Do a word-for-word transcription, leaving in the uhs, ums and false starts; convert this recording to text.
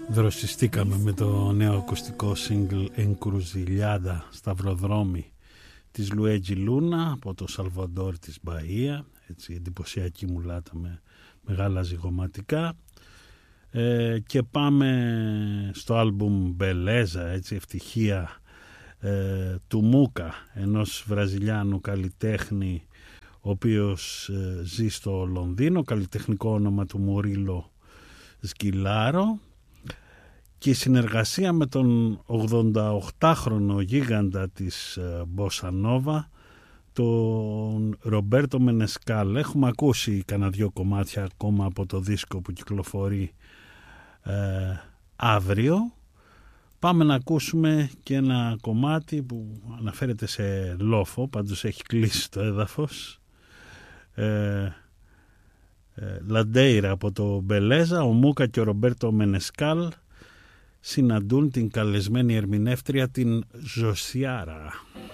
Δροσιστήκαμε με το νέο ακουστικό single Encruzilhada, σταυροδρόμι της Λουέτζι Λούνα από το Σαλβαντόρ της Μπαΐα, έτσι εντυπωσιακή μουλάτα με μεγάλα ζυγωματικά. Ε, και πάμε στο άλμπουμ Μπελέζα, έτσι ευτυχία, ε, του Μούκα, ενός Βραζιλιάνου καλλιτέχνη ο οποίος ε, ζει στο Λονδίνο, καλλιτεχνικό όνομα του Μουρίλο Σκυλάρο, και η συνεργασία με τον ογδονταοκτάχρονο γίγαντα της Μπόσα Νόβα, τον Ρομπέρτο Μενεσκάλ. Έχουμε ακούσει κανένα δυο κομμάτια ακόμα από το δίσκο που κυκλοφορεί ε, αύριο. Πάμε να ακούσουμε και ένα κομμάτι που αναφέρεται σε λόφο, πάντως έχει κλείσει το έδαφος. ε, Λαντέιρα από το Μπελέζα. Ο Μούκα και ο Ρομπέρτο Μενεσκάλ συναντούν την καλεσμένη ερμηνεύτρια την Ζωσιάρα.